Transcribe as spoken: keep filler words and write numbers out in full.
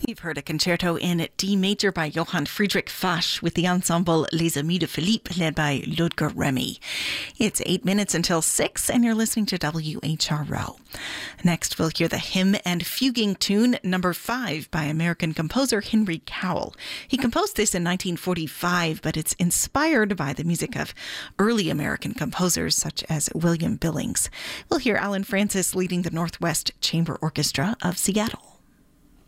You've heard a concerto in D major by Johann Friedrich Fasch with the ensemble Les Amis de Philippe led by Ludger Remy. It's eight minutes until six and you're listening to W H R O. Next we'll hear the hymn and fuguing tune number five by American composer Henry Cowell. He composed this in nineteen forty-five, but it's inspired by the music of early American composers such as William Billings. We'll hear Alan Francis leading the Northwest Chamber Orchestra of Seattle.